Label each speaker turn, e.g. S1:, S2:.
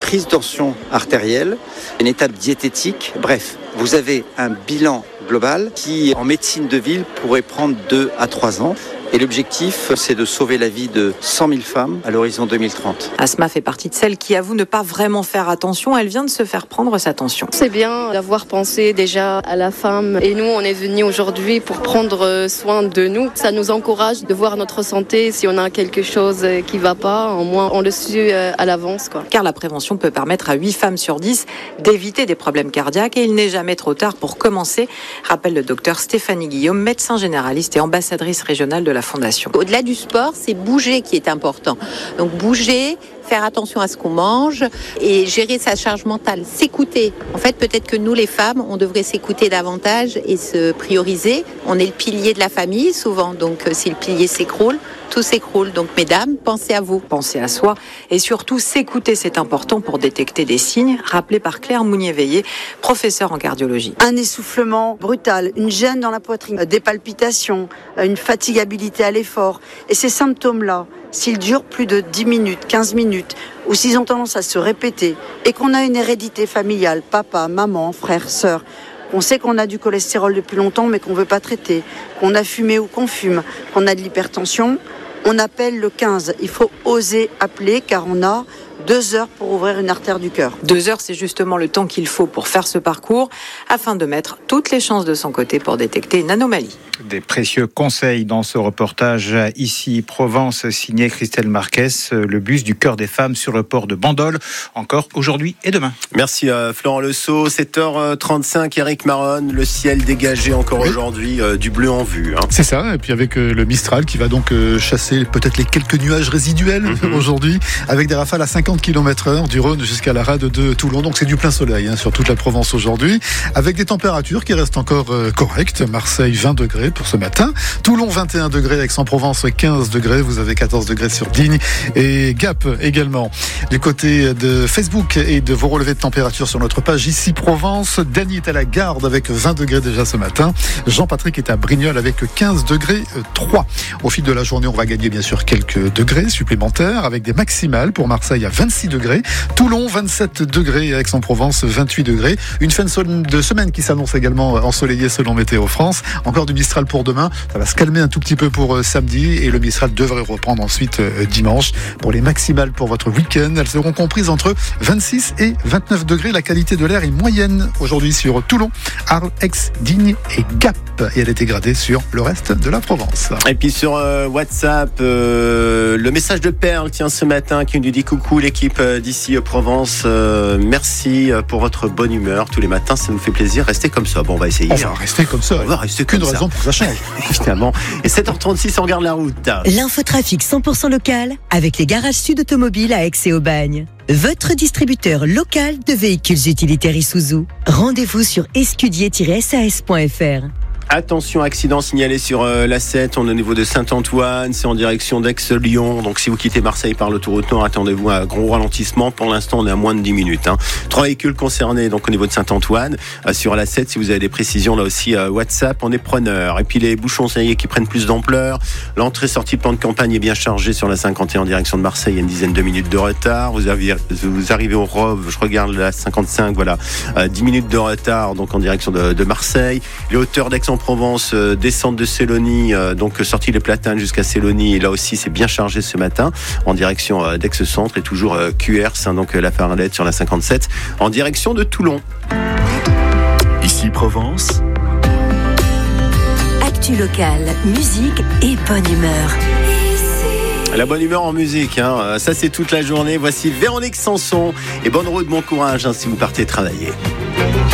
S1: prise de tension artérielle, une étape diététique. Bref, vous avez un bilan global qui, en médecine de ville, pourrait prendre 2 à 3 ans. Et l'objectif, c'est de sauver la vie de 100 000 femmes à l'horizon 2030.
S2: Asma fait partie de celles qui avouent ne pas vraiment faire attention. Elle vient de se faire prendre sa tension.
S3: C'est bien d'avoir pensé déjà à la femme. Et nous, on est venus aujourd'hui pour prendre soin de nous. Ça nous encourage de voir notre santé. Si on a quelque chose qui ne va pas, au moins on le suit à l'avance, quoi.
S2: Car la prévention peut permettre à 8 femmes sur 10 d'éviter des problèmes cardiaques. Et il n'est jamais trop tard pour commencer, rappelle le docteur Stéphanie Guillaume, médecin généraliste et ambassadrice régionale de la Fondation.
S4: Au-delà du sport, c'est bouger qui est important. Donc bouger, faire attention à ce qu'on mange et gérer sa charge mentale, s'écouter. En fait, peut-être que nous, les femmes, on devrait s'écouter davantage et se prioriser. On est le pilier de la famille, souvent. Donc, si le pilier s'écroule, tout s'écroule. Donc, mesdames, pensez à vous.
S2: Pensez à soi et surtout s'écouter, c'est important pour détecter des signes, rappelés par Claire Mounier-Veillé, professeure en cardiologie.
S5: Un essoufflement brutal, une gêne dans la poitrine, des palpitations, une fatigabilité à l'effort. Et ces symptômes-là, s'ils durent plus de 10 minutes, 15 minutes, ou s'ils ont tendance à se répéter, et qu'on a une hérédité familiale, papa, maman, frère, sœur, on sait qu'on a du cholestérol depuis longtemps mais qu'on ne veut pas traiter, qu'on a fumé ou qu'on fume, qu'on a de l'hypertension, on appelle le 15. Il faut oser appeler car on a 2 heures pour ouvrir une artère du cœur.
S2: 2 heures, c'est justement le temps qu'il faut pour faire ce parcours afin de mettre toutes les chances de son côté pour détecter une anomalie.
S6: Des précieux conseils dans ce reportage ici Provence signé Christelle Marquez, le bus du cœur des femmes sur le port de Bandol, encore aujourd'hui et demain.
S7: Merci Florent Lesso, 7h35, Eric Maron, le ciel dégagé encore aujourd'hui, du bleu en vue.
S8: C'est ça, et puis avec le Mistral qui va donc chasser peut-être les quelques nuages résiduels aujourd'hui, avec des rafales à 50 km/h du Rhône jusqu'à la rade de Toulon, donc c'est du plein soleil sur toute la Provence aujourd'hui, avec des températures qui restent encore correctes. Marseille 20 degrés pour ce matin, Toulon 21 degrés, Aix-en-Provence 15 degrés, vous avez 14 degrés sur Digne et Gap également. Du côté de Facebook et de vos relevés de température sur notre page ici Provence, Dany est à la Garde avec 20 degrés déjà ce matin, Jean-Patrick est à Brignoles avec 15 degrés 3. Au fil de la journée, on va gagner bien sûr quelques degrés supplémentaires avec des maximales pour Marseille à 26 degrés, Toulon 27 degrés et Aix-en-Provence 28 degrés. Une fin de semaine qui s'annonce également ensoleillée selon Météo France. Encore du Mistral pour demain, ça va se calmer un tout petit peu pour samedi et le Mistral devrait reprendre ensuite dimanche. Pour les maximales pour votre week-end, elles seront comprises entre 26 et 29 degrés. La qualité de l'air est moyenne aujourd'hui sur Toulon, Arles, Aix, Digne et Gap et elle est dégradée sur le reste de la Provence.
S7: Et puis sur WhatsApp, le message de Perle ce matin qui nous dit coucou l'équipe d'ici Provence, merci pour votre bonne humeur tous les matins, ça nous fait plaisir, restez comme ça. Bon, on va essayer.
S8: On va rester comme ça.
S7: On va rester comme ça.
S8: Qu'une raison pour que ça change.
S7: Évidemment. Et 7h36, on regarde la route.
S9: L'infotrafic 100% local avec les garages Sud Automobiles à Aix et Aubagne. Votre distributeur local de véhicules utilitaires Isuzu. Rendez-vous sur escudier-sas.fr.
S7: Attention, accident signalé sur la 7, on est au niveau de Saint-Antoine, c'est en direction d'Aix-Lyon. Donc si vous quittez Marseille par l'autoroute Nord, attendez-vous à un gros ralentissement. Pour l'instant, on est à moins de 10 minutes. 3 véhicules concernés donc au niveau de Saint-Antoine. Sur la 7, si vous avez des précisions, là aussi, WhatsApp, on est preneur. Et puis les bouchons, ça y est, qui prennent plus d'ampleur. L'entrée-sortie plan de campagne est bien chargée sur la 51 en direction de Marseille, il y a une dizaine de minutes de retard. Vous arrivez au Rove, je regarde la 55, voilà, 10 minutes de retard donc en direction de Marseille. Les hauteurs d'Aix-en-Provence, descente de Sélonie, donc sortie les Platanes jusqu'à Sélonie, et là aussi c'est bien chargé ce matin en direction d'Aix-Centre et toujours QRS, donc la Farlette sur la 57 en direction de Toulon.
S10: Ici Provence.
S9: Actu local, musique et bonne humeur.
S7: La bonne humeur en musique, ça c'est toute la journée. Voici Véronique Sanson et bonne route, bon courage si vous partez travailler.